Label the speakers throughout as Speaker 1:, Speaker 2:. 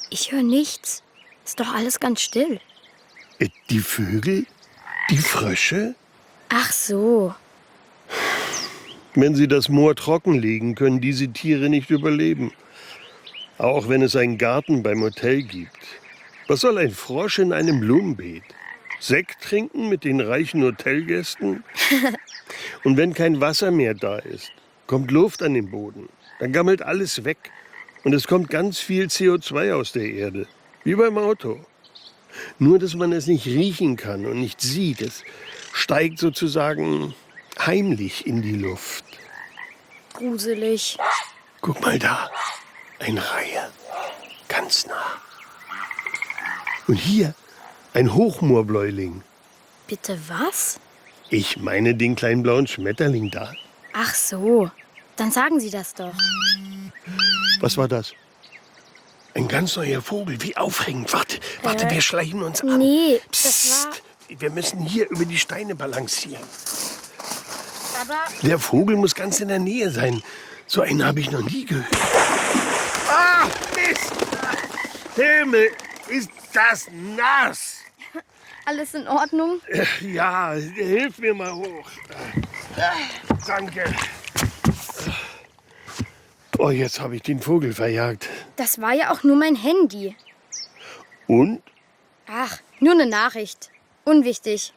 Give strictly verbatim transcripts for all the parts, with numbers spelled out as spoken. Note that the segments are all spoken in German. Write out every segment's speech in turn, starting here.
Speaker 1: Ich höre nichts. Ist doch alles ganz still.
Speaker 2: Äh, Die Vögel? Die Frösche?
Speaker 1: Ach so.
Speaker 2: Wenn sie das Moor trockenlegen, können diese Tiere nicht überleben. Auch wenn es einen Garten beim Hotel gibt. Was soll ein Frosch in einem Blumenbeet? Sekt trinken mit den reichen Hotelgästen? Und wenn kein Wasser mehr da ist, kommt Luft an den Boden. Dann gammelt alles weg. Und es kommt ganz viel C O zwei aus der Erde. Wie beim Auto. Nur, dass man es nicht riechen kann und nicht sieht. Es steigt sozusagen heimlich in die Luft.
Speaker 1: Gruselig.
Speaker 2: Guck mal da. Eine Reihe. Ganz nah. Und hier ein Hochmoorbläuling.
Speaker 1: Bitte was?
Speaker 2: Ich meine den kleinen blauen Schmetterling da.
Speaker 1: Ach so. Dann sagen Sie das doch.
Speaker 2: Was war das? Ein ganz neuer Vogel. Wie aufregend. Warte, warte,
Speaker 1: Äh,
Speaker 2: wir schleichen uns an.
Speaker 1: Nee,
Speaker 2: Psst,
Speaker 1: das war...
Speaker 2: wir müssen hier über die Steine balancieren.
Speaker 1: Aber...
Speaker 2: Der Vogel muss ganz in der Nähe sein. So einen habe ich noch nie gehört. Ah, Mist! Himmel, ist das nass!
Speaker 1: Alles in Ordnung?
Speaker 2: Ja, hilf mir mal hoch. Danke. Oh, jetzt habe ich den Vogel verjagt.
Speaker 1: Das war ja auch nur mein Handy.
Speaker 2: Und?
Speaker 1: Ach, nur eine Nachricht. Unwichtig.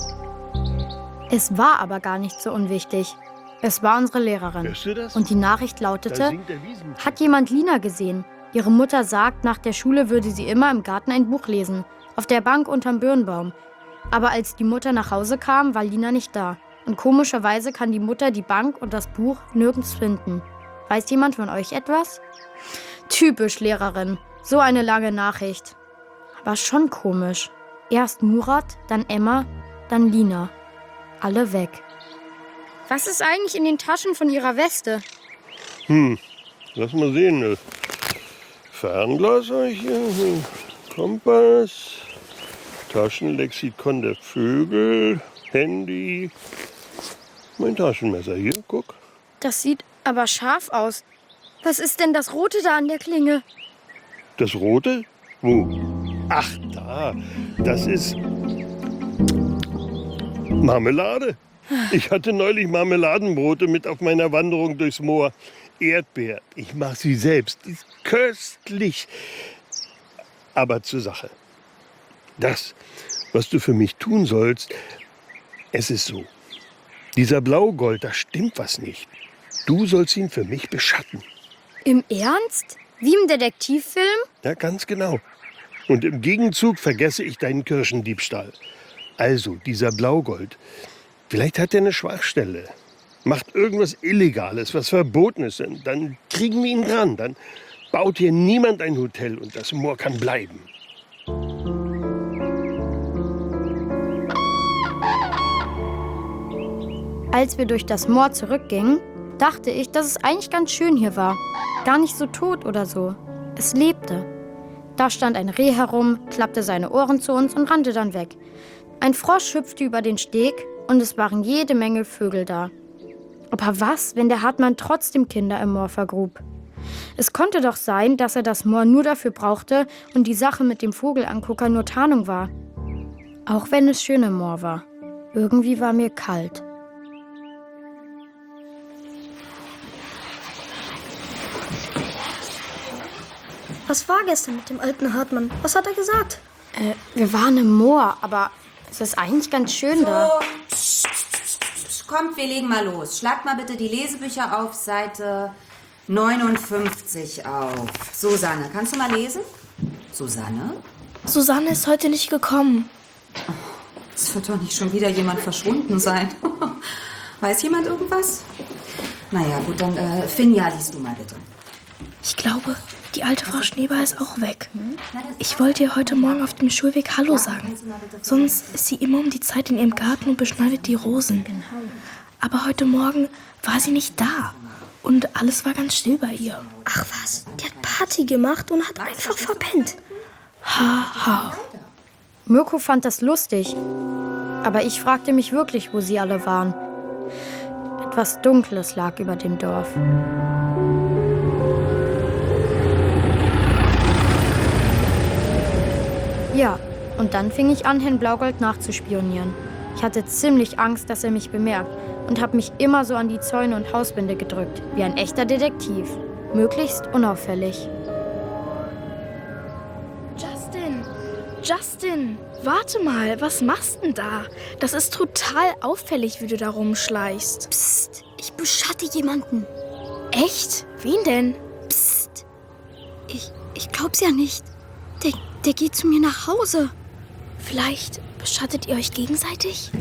Speaker 1: Es war aber gar nicht so unwichtig. Es war unsere Lehrerin.
Speaker 2: Hörst du das?
Speaker 1: Und die Nachricht
Speaker 2: Da
Speaker 1: lautete,
Speaker 2: singt der Wiesenflug.
Speaker 1: hat jemand Lina gesehen? Ihre Mutter sagt, nach der Schule würde sie immer im Garten ein Buch lesen. Auf der Bank unterm Birnbaum. Aber als die Mutter nach Hause kam, war Lina nicht da. Und komischerweise kann die Mutter die Bank und das Buch nirgends finden. Weiß jemand von euch etwas? Typisch Lehrerin. So eine lange Nachricht. Aber schon komisch. Erst Murat, dann Emma, dann Lina. Alle weg. Was ist eigentlich in den Taschen von ihrer Weste?
Speaker 2: Hm, lass mal sehen. Fernglas habe ich hier. Hm. Kompass. Taschenlexikon der Vögel. Handy. Mein Taschenmesser hier, guck.
Speaker 1: Das sieht aber scharf aus. Was ist denn das Rote da an der Klinge?
Speaker 2: Das Rote? Wo? Ach, da. Das ist Marmelade. Ich hatte neulich Marmeladenbrote mit auf meiner Wanderung durchs Moor. Erdbeer. Ich mache sie selbst. Die ist köstlich. Aber zur Sache. Das, was du für mich tun sollst, es ist so. Dieser Blaugold, da stimmt was nicht. Du sollst ihn für mich beschatten.
Speaker 1: Im Ernst? Wie im Detektivfilm?
Speaker 2: Ja, ganz genau. Und im Gegenzug vergesse ich deinen Kirchendiebstahl. Also, dieser Blaugold. Vielleicht hat er eine Schwachstelle. Macht irgendwas Illegales, was Verbotenes. Und dann kriegen wir ihn dran. Dann baut hier niemand ein Hotel und das Moor kann bleiben.
Speaker 1: Als wir durch das Moor zurückgingen, dachte ich, dass es eigentlich ganz schön hier war. Gar nicht so tot oder so. Es lebte. Da stand ein Reh herum, klappte seine Ohren zu uns und rannte dann weg. Ein Frosch hüpfte über den Steg und es waren jede Menge Vögel da. Aber was, wenn der Hartmann trotzdem Kinder im Moor vergrub? Es konnte doch sein, dass er das Moor nur dafür brauchte und die Sache mit dem Vogelangucker nur Tarnung war. Auch wenn es schön im Moor war. Irgendwie war mir kalt.
Speaker 3: Was war gestern mit dem alten Hartmann? Was hat er gesagt?
Speaker 1: Äh, wir waren im Moor, aber es ist eigentlich ganz schön da.
Speaker 4: So, kommt, wir legen mal los. Schlagt mal bitte die Lesebücher auf Seite neunundfünfzig auf. Susanne, kannst du mal lesen? Susanne?
Speaker 3: Susanne ist heute nicht gekommen.
Speaker 4: Es wird doch nicht schon wieder jemand verschwunden sein. Weiß jemand irgendwas? Naja, gut, dann äh, Finja, liest du mal bitte.
Speaker 3: Ich glaube, die alte Frau Schneeball ist auch weg. Ich wollte ihr heute Morgen auf dem Schulweg Hallo sagen. Sonst ist sie immer um die Zeit in ihrem Garten und beschneidet die Rosen. Aber heute Morgen war sie nicht da. Und alles war ganz still bei ihr. Ach was, die hat Party gemacht und hat einfach verpennt. Ha, ha.
Speaker 1: Mirko fand das lustig. Aber ich fragte mich wirklich, wo sie alle waren. Etwas Dunkles lag über dem Dorf. Ja, und dann fing ich an, Herrn Blaugold nachzuspionieren. Ich hatte ziemlich Angst, dass er mich bemerkt und habe mich immer so an die Zäune und Hauswände gedrückt, wie ein echter Detektiv. Möglichst unauffällig.
Speaker 3: Justin, Justin, warte mal, was machst denn da? Das ist total auffällig, wie du da rumschleichst.
Speaker 1: Psst, ich beschatte jemanden.
Speaker 3: Echt? Wen denn?
Speaker 1: Psst, ich, ich glaub's ja nicht. Der, der geht zu mir nach Hause.
Speaker 3: Vielleicht beschattet ihr euch gegenseitig?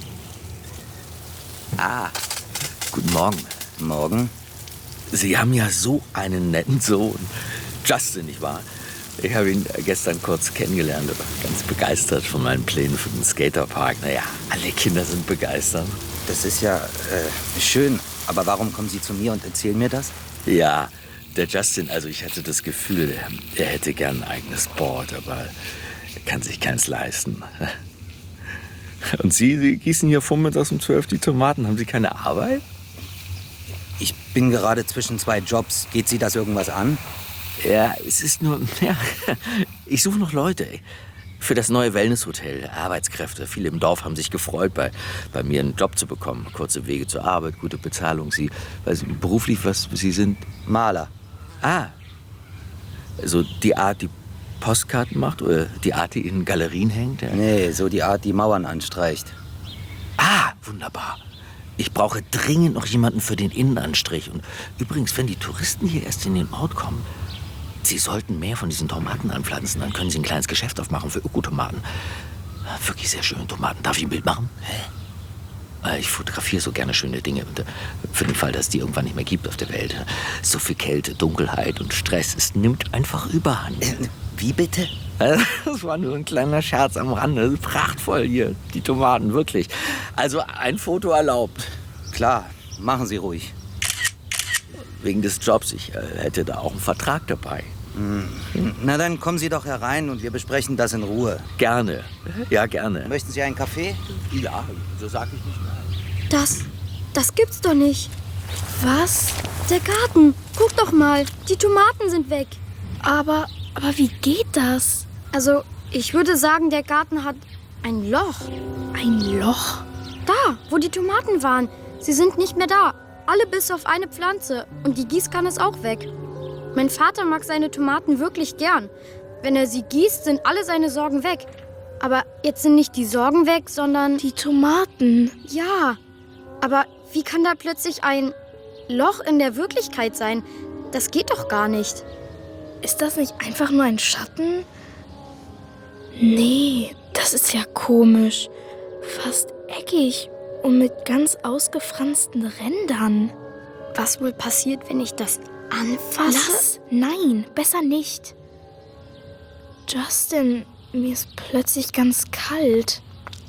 Speaker 5: Ah, guten Morgen.
Speaker 6: Morgen.
Speaker 5: Sie haben ja so einen netten Sohn. Justin, nicht wahr? Ich habe ihn gestern kurz kennengelernt und war ganz begeistert von meinen Plänen für den Skaterpark. Naja, alle Kinder sind begeistert.
Speaker 6: Das ist ja äh, schön. Aber warum kommen Sie zu mir und erzählen mir das?
Speaker 5: Ja, der Justin, also ich hatte das Gefühl, er hätte gern ein eigenes Board, aber er kann sich keins leisten. Und Sie, Sie gießen hier vormittags um zwölf die Tomaten. Haben Sie keine Arbeit?
Speaker 6: Ich bin gerade zwischen zwei Jobs. Geht Sie das irgendwas an?
Speaker 5: Ja, es ist nur, ja, ich suche noch Leute ey. Für das neue Wellnesshotel, Arbeitskräfte. Viele im Dorf haben sich gefreut, bei, bei mir einen Job zu bekommen. Kurze Wege zur Arbeit, gute Bezahlung. Sie, weiß, beruflich, was Sie sind?
Speaker 6: Maler.
Speaker 5: Ah, so die Art, die Postkarten macht oder die Art, die in Galerien hängt? Ja.
Speaker 6: Nee, so die Art, die Mauern anstreicht.
Speaker 5: Ah, wunderbar. Ich brauche dringend noch jemanden für den Innenanstrich. Und übrigens, wenn die Touristen hier erst in den Ort kommen, Sie sollten mehr von diesen Tomaten anpflanzen. Dann können Sie ein kleines Geschäft aufmachen für Ökotomaten. Wirklich sehr schöne Tomaten. Darf ich ein Bild machen? Hä? Ich fotografiere so gerne schöne Dinge. Und für den Fall, dass es die irgendwann nicht mehr gibt auf der Welt. So viel Kälte, Dunkelheit und Stress. Es nimmt einfach Überhand.
Speaker 6: Äh, wie bitte?
Speaker 5: Das war nur ein kleiner Scherz am Rande. Prachtvoll hier, die Tomaten, wirklich. Also ein Foto erlaubt.
Speaker 6: Klar, machen Sie ruhig.
Speaker 5: Wegen des Jobs. Ich äh, hätte da auch einen Vertrag dabei.
Speaker 6: Hm. Na, dann kommen Sie doch herein und wir besprechen das in Ruhe.
Speaker 5: Gerne. Ja, gerne.
Speaker 6: Möchten Sie einen Kaffee?
Speaker 5: Ja, so sag ich nicht nein.
Speaker 1: Das, das gibt's doch nicht.
Speaker 3: Was?
Speaker 1: Der Garten, guck doch mal, die Tomaten sind weg.
Speaker 3: Aber, aber wie geht das?
Speaker 1: Also, ich würde sagen, der Garten hat ein Loch.
Speaker 3: Ein Loch?
Speaker 1: Da, wo die Tomaten waren. Sie sind nicht mehr da. Alle bis auf eine Pflanze. Und die Gießkanne ist auch weg. Mein Vater mag seine Tomaten wirklich gern. Wenn er sie gießt, sind alle seine Sorgen weg. Aber jetzt sind nicht die Sorgen weg, sondern...
Speaker 3: Die Tomaten.
Speaker 1: Ja, aber wie kann da plötzlich ein Loch in der Wirklichkeit sein? Das geht doch gar nicht.
Speaker 3: Ist das nicht einfach nur ein Schatten? Nee, das ist ja komisch. Fast eckig und mit ganz ausgefransten Rändern.
Speaker 1: Was wohl passiert, wenn ich das anfasse?
Speaker 3: Lass! Nein, besser nicht. Justin, mir ist plötzlich ganz kalt.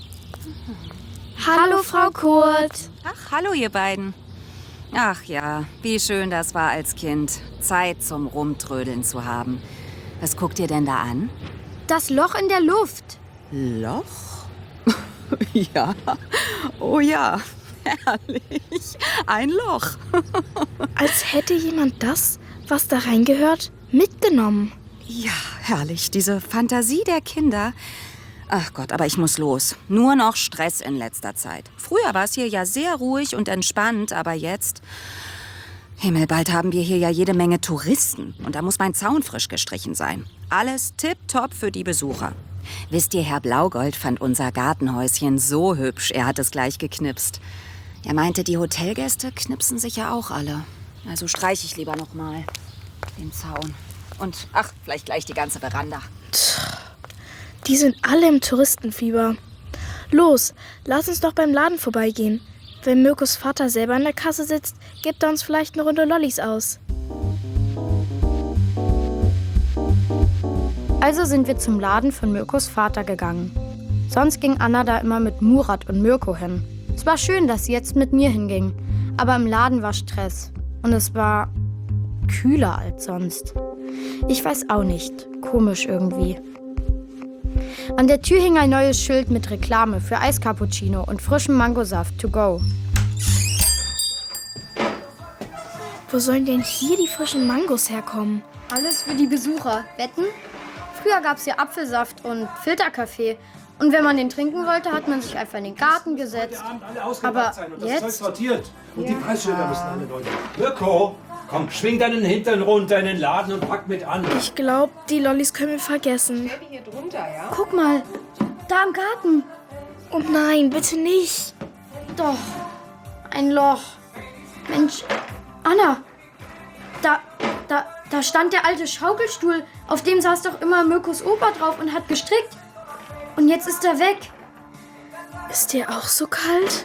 Speaker 1: Hallo, Frau Kurt.
Speaker 4: Ach, hallo ihr beiden. Ach ja, wie schön das war als Kind, Zeit zum Rumtrödeln zu haben. Was guckt ihr denn da an?
Speaker 1: Das Loch in der Luft.
Speaker 4: Loch? Ja, oh ja, herrlich, ein Loch.
Speaker 3: Als hätte jemand das, was da reingehört, mitgenommen.
Speaker 4: Ja, herrlich, diese Fantasie der Kinder. Ach Gott, aber ich muss los. Nur noch Stress in letzter Zeit. Früher war es hier ja sehr ruhig und entspannt, aber jetzt... Himmel, bald haben wir hier ja jede Menge Touristen. Und da muss mein Zaun frisch gestrichen sein. Alles tipptopp für die Besucher. Wisst ihr, Herr Blaugold fand unser Gartenhäuschen so hübsch, er hat es gleich geknipst. Er meinte, die Hotelgäste knipsen sich ja auch alle. Also streiche ich lieber noch mal den Zaun. Und, ach, vielleicht gleich die ganze Veranda.
Speaker 3: Die sind alle im Touristenfieber. Los, lass uns doch beim Laden vorbeigehen. Wenn Mirkos Vater selber an der Kasse sitzt, gibt er uns vielleicht eine Runde Lollis aus.
Speaker 1: Also sind wir zum Laden von Mirkos Vater gegangen. Sonst ging Anna da immer mit Murat und Mirko hin. Es war schön, dass sie jetzt mit mir hinging. Aber im Laden war Stress. Und es war kühler als sonst. Ich weiß auch nicht. Komisch irgendwie. An der Tür hing ein neues Schild mit Reklame für Eiscappuccino und frischem Mangosaft to go.
Speaker 3: Wo sollen denn hier die frischen Mangos herkommen?
Speaker 1: Alles für die Besucher. Wetten? Früher gab es hier Apfelsaft und Filterkaffee. Und wenn man den trinken wollte, hat man sich einfach in den Garten gesetzt. Aber jetzt?
Speaker 7: Sortiert. Und die Preisschilder müssen alle neu sein. Mirko, komm, schwing deinen Hintern runter in den Laden und pack mit an.
Speaker 3: Ich glaube, die Lollis können wir vergessen.
Speaker 1: Guck mal, da im Garten.
Speaker 3: Oh nein, bitte nicht.
Speaker 1: Doch, ein Loch. Mensch, Anna, da, da, da stand der alte Schaukelstuhl. Auf dem saß doch immer Mirkos Opa drauf und hat gestrickt. Und jetzt ist er weg.
Speaker 3: Ist dir auch so kalt?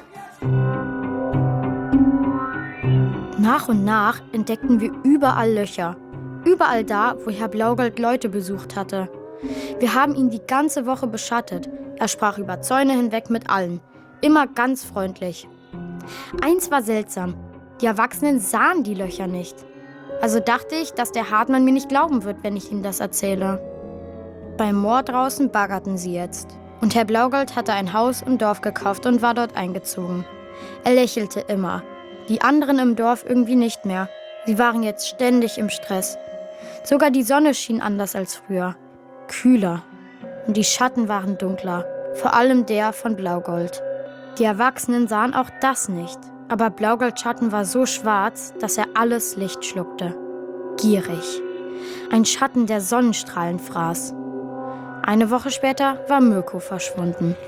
Speaker 1: Nach und nach entdeckten wir überall Löcher. Überall da, wo Herr Blaugold Leute besucht hatte. Wir haben ihn die ganze Woche beschattet. Er sprach über Zäune hinweg mit allen. Immer ganz freundlich. Eins war seltsam. Die Erwachsenen sahen die Löcher nicht. Also dachte ich, dass der Hartmann mir nicht glauben wird, wenn ich ihm das erzähle. Beim Moor draußen baggerten sie jetzt. Und Herr Blaugold hatte ein Haus im Dorf gekauft und war dort eingezogen. Er lächelte immer. Die anderen im Dorf irgendwie nicht mehr. Sie waren jetzt ständig im Stress. Sogar die Sonne schien anders als früher. Kühler. Und die Schatten waren dunkler. Vor allem der von Blaugold. Die Erwachsenen sahen auch das nicht. Aber Blaugolds Schatten war so schwarz, dass er alles Licht schluckte. Gierig. Ein Schatten, der Sonnenstrahlen fraß. Eine Woche später war Mirko verschwunden.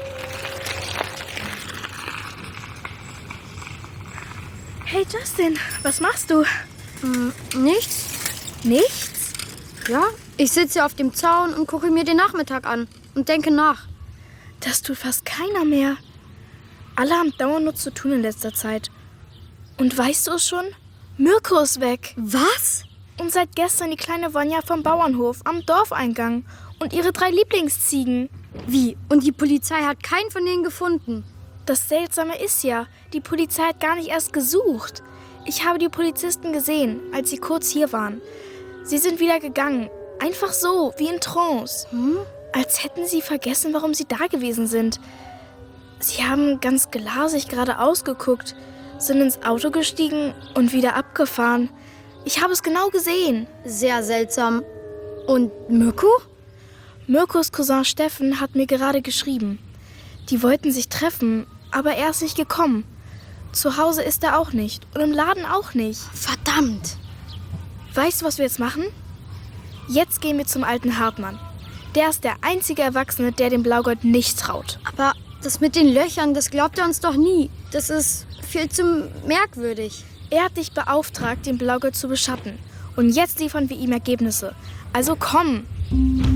Speaker 3: Hey Justin, was machst du?
Speaker 1: Hm, nichts?
Speaker 3: Nichts?
Speaker 1: Ja, ich sitze auf dem Zaun und gucke mir den Nachmittag an und denke nach.
Speaker 3: Das tut fast keiner mehr. Alle haben dauernd nur zu tun in letzter Zeit. Und weißt du es schon? Mirko ist weg.
Speaker 1: Was?
Speaker 3: Und seit gestern die kleine Vanja vom Bauernhof am Dorfeingang. Und ihre drei Lieblingsziegen.
Speaker 1: Wie? Und die Polizei hat keinen von denen gefunden?
Speaker 3: Das Seltsame ist ja, die Polizei hat gar nicht erst gesucht. Ich habe die Polizisten gesehen, als sie kurz hier waren. Sie sind wieder gegangen. Einfach so, wie in Trance.
Speaker 1: Hm?
Speaker 3: Als hätten sie vergessen, warum sie da gewesen sind. Sie haben ganz glasig geradeaus geguckt, sind ins Auto gestiegen und wieder abgefahren. Ich habe es genau gesehen.
Speaker 1: Sehr seltsam. Und Mirko?
Speaker 3: Mirkos Cousin Steffen hat mir gerade geschrieben. Die wollten sich treffen, aber er ist nicht gekommen. Zu Hause ist er auch nicht und im Laden auch nicht.
Speaker 1: Verdammt.
Speaker 3: Weißt du, was wir jetzt machen? Jetzt gehen wir zum alten Hartmann. Der ist der einzige Erwachsene, der dem Blaugold nicht traut.
Speaker 1: Aber das mit den Löchern, das glaubt er uns doch nie. Das ist viel zu merkwürdig.
Speaker 3: Er hat dich beauftragt, den Blaugold zu beschatten. Und jetzt liefern wir ihm Ergebnisse. Also komm.